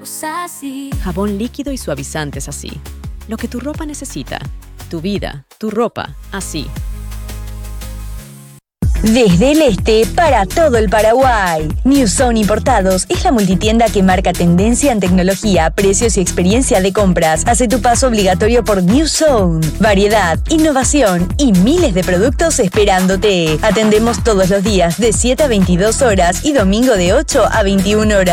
somos así. Jabón líquido y suavizantes así. Lo que tu ropa necesita. Tu vida, tu ropa, así. Desde el este para todo el Paraguay. New Zone Importados es la multitienda que marca tendencia en tecnología, precios y experiencia de compras. Hace tu paso obligatorio por New Zone. Variedad, innovación y miles de productos esperándote. Atendemos todos los días de 7 a 22 horas y domingo de 8 a 21 horas.